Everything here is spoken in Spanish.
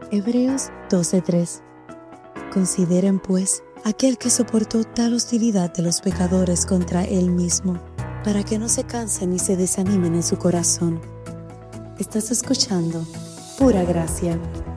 Hebreos 12:3. Consideren, pues, aquel que soportó tal hostilidad de los pecadores contra él mismo, para que no se cansen ni se desanimen en su corazón. Estás escuchando Pura Gracia.